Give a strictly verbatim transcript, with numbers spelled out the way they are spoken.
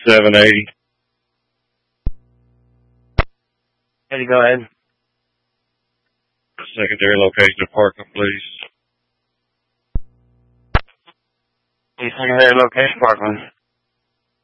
seven eighty. Eddie, go ahead. Secondary location of Parkland, please. Secondary location, Parkland.